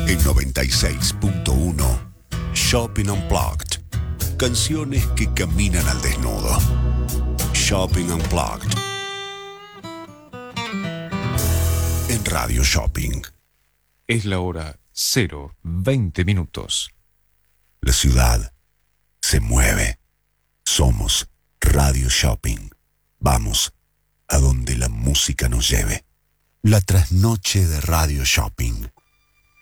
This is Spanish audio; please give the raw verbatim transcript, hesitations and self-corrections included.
En noventa y seis punto uno, Shopping Unplugged. Canciones que caminan al desnudo. Shopping Unplugged. En Radio Shopping. Es la hora cero veinte minutos. La ciudad se mueve. Somos Radio Shopping. Vamos a donde la música nos lleve. La trasnoche de Radio Shopping.